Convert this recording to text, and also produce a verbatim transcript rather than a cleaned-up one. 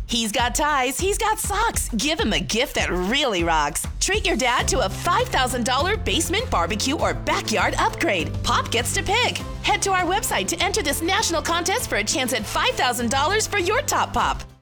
He's got ties, he's got socks. Give him a gift that really rocks. Treat your dad to a five thousand dollars basement barbecue or backyard upgrade. Pop gets to pick. Head to our website to enter this national contest for a chance at five thousand dollars for your top pop.